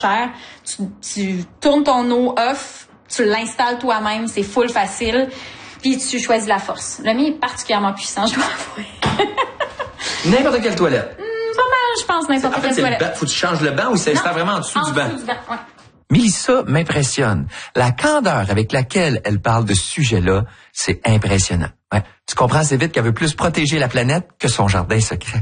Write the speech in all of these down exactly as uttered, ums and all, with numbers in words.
cher. Tu, tu tournes ton eau off, tu l'installes toi-même, c'est full facile, puis tu choisis la force. Le mien est particulièrement puissant, je dois avouer. N'importe quelle toilette. Mmh, pas mal, je pense, n'importe en fait, quelle c'est toilette. Le banc. Faut que tu changes le banc ou ça installe vraiment en dessous en du banc? dessous du banc, ouais. Mélissa m'impressionne. La candeur avec laquelle elle parle de ce sujet-là, c'est impressionnant. Ouais. Tu comprends assez vite qu'elle veut plus protéger la planète que son jardin secret.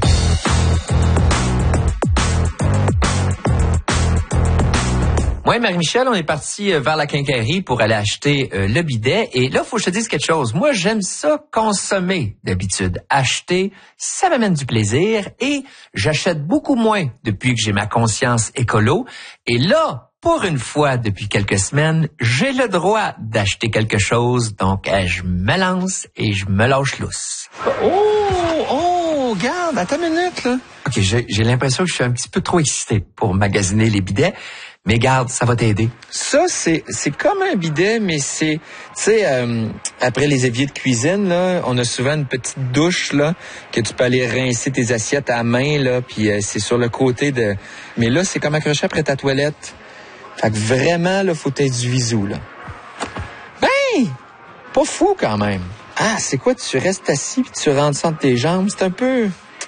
Moi et Marie-Michel, on est partis vers la quincaillerie pour aller acheter euh, le bidet. Et là, faut que je te dise quelque chose. Moi, j'aime ça consommer d'habitude. Acheter, ça m'amène du plaisir. Et j'achète beaucoup moins depuis que j'ai ma conscience écolo. Et là, pour une fois, depuis quelques semaines, j'ai le droit d'acheter quelque chose. Donc, euh, je me lance et je me lâche lousse. Oh, oh, regarde, attends une minute, là. OK, j'ai, j'ai l'impression que je suis un petit peu trop excité pour magasiner les bidets. Mais garde, ça va t'aider. Ça, c'est c'est comme un bidet, mais c'est, tu sais, euh, après les éviers de cuisine, là, on a souvent une petite douche, là, que tu peux aller rincer tes assiettes à la main, là, puis euh, c'est sur le côté de... Mais là, c'est comme accroché après ta toilette. Fait que vraiment, là, faut être du visou, là. Ben! Pas fou, quand même. Ah, c'est quoi? Tu restes assis puis tu rentres ça entre tes jambes? C'est un peu...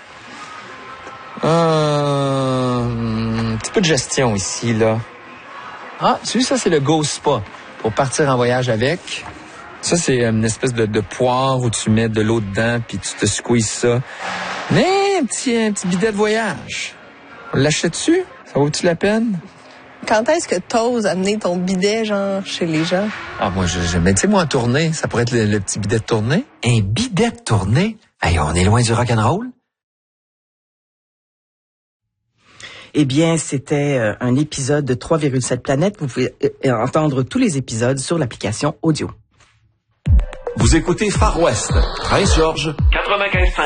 Euh, un petit peu de gestion ici, là. Ah, tu vois, ça, c'est le Go Spa pour partir en voyage avec. Ça, c'est une espèce de, de poire où tu mets de l'eau dedans puis tu te squeezes ça. Mais un petit, un petit bidet de voyage. On l'achète-tu? Ça vaut-tu la peine? Quand est-ce que t'oses amener ton bidet, genre, chez les gens? Ah, moi, je, je mais tu sais, moi, en tournée, ça pourrait être le, le petit bidet de tournée. Un bidet de tournée? Hey, on est loin du rock'n'roll? Eh bien, c'était un épisode de trois virgule sept planètes. Vous pouvez entendre tous les épisodes sur l'application audio. Vous écoutez Far West, Prince George, quatre-vingt-quinze